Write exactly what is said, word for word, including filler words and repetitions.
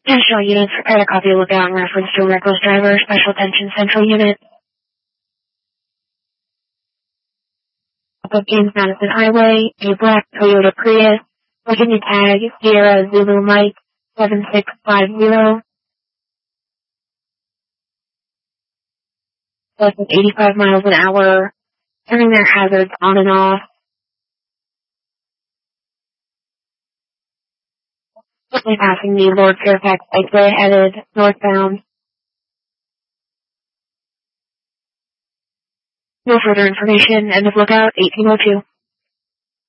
National units prepare a copy of lookout in reference to a reckless driver. Special attention Central unit. Up James Madison Highway, a black Toyota Prius. Virginia tag, Sierra Zulu Mike, seven six five zero. Less than eighty-five miles an hour. Turning their hazards on and off. Quickly passing the Lord Fairfax Expressway headed northbound. No further information. End of lookout, eighteen oh two.